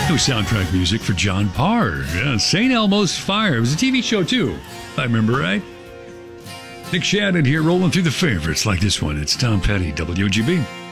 No soundtrack music for John Parr. Yeah, St. Elmo's Fire. It was a TV show, too, if I remember right. Nick Shannon here rolling through the favorites like this one. It's Tom Petty, WGB.